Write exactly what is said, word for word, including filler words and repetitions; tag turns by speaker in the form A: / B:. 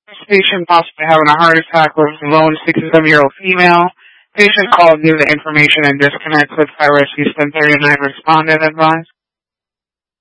A: This patient possibly having a heart attack was a lone sixty-seven-year-old female. Patient called, gave the information and disconnect with Fire Rescue ten thirty-nine responded advised.